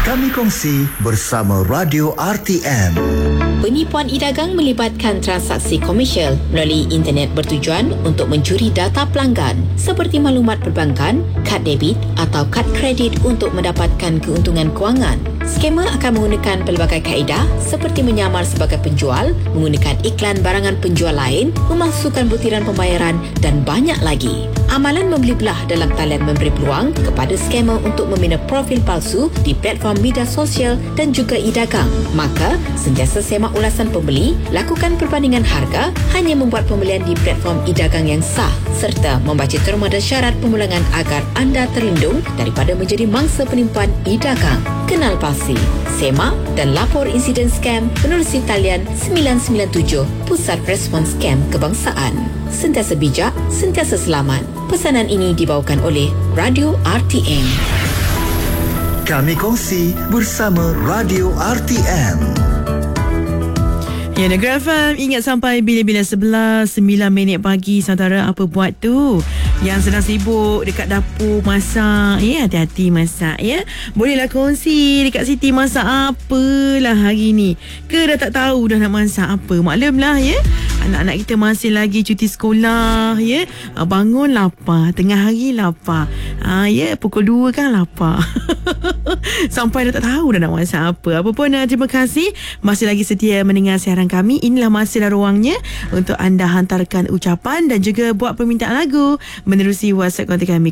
Kami kongsi bersama Radio RTM. Penipuan e-dagang melibatkan transaksi komersial melalui internet bertujuan untuk mencuri data pelanggan seperti maklumat perbankan, kad debit atau kad kredit untuk mendapatkan keuntungan kewangan. Skamer akan menggunakan pelbagai kaedah seperti menyamar sebagai penjual, menggunakan iklan barangan penjual lain, memalsukan butiran pembayaran dan banyak lagi. Amalan membeli belah dalam talian memberi peluang kepada skamer untuk membina profil palsu di platform media sosial dan juga e-dagang. Maka, sentiasa semak ulasan pembeli, lakukan perbandingan harga, hanya membuat pembelian di platform e-dagang yang sah serta membaca terma dan syarat pemulangan agar anda terlindung daripada menjadi mangsa penipuan e-dagang. Kenal pasti, semak dan lapor insiden scam menerusi talian 997 Pusat Respons Scam Kebangsaan. Sentiasa bijak, sentiasa selamat. Pesanan ini dibawakan oleh Radio RTM. Kami kongsi bersama Radio RTM. Ya, Negara FM ingat sampai bila-bila 11, 9 minit pagi. Saudara apa buat tu? Yang sedang sibuk dekat dapur masak, ya, hati-hati masak, ya. Bolehlah kongsi dekat Siti masak apalah hari ni. Ke dah tak tahu dah nak masak apa? Maklumlah, ya. Anak-anak kita masih lagi cuti sekolah, ya. Bangun lapar, tengah hari lapar. Ya, pukul 2 kan lapar. Sampai dah tak tahu dah nak masak apa. Apa pun, terima kasih masih lagi setia mendengar siaran kami. Inilah masa dan ruangnya untuk anda hantarkan ucapan dan juga buat permintaan lagu menerusi WhatsApp kontak kami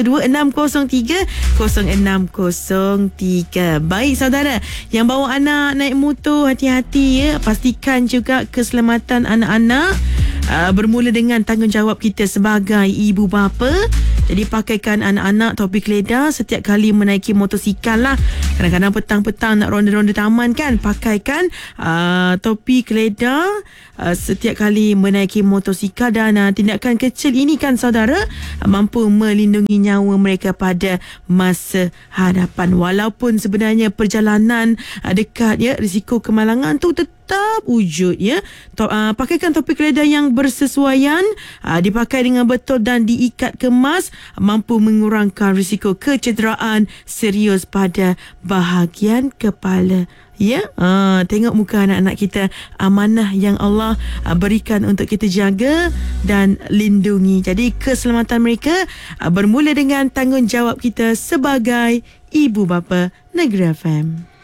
0126030603. Baik saudara, yang bawa anak naik motor, hati-hati ya. Pastikan juga keselamatan anak-anak bermula dengan tanggungjawab kita sebagai ibu bapa. Jadi pakaikan anak-anak topi keledar setiap kali menaiki motosikal lah. Kadang-kadang petang-petang nak ronda-ronda taman kan, pakaikan topi keledar setiap kali menaiki motosikal. Dan tindakan kecil ini kan saudara mampu melindungi nyawa mereka pada masa hadapan. Walaupun sebenarnya perjalanan dekat ya, risiko kemalangan tu tetap wujud ya. Pakaikan topi keledar yang bersesuaian, dipakai dengan betul dan diikat kemas, mampu mengurangkan risiko kecederaan serius pada bahagian kepala. Ya, tengok muka anak-anak kita, amanah yang Allah berikan untuk kita jaga dan lindungi. Jadi keselamatan mereka bermula dengan tanggungjawab kita sebagai ibu bapa Negeri FM.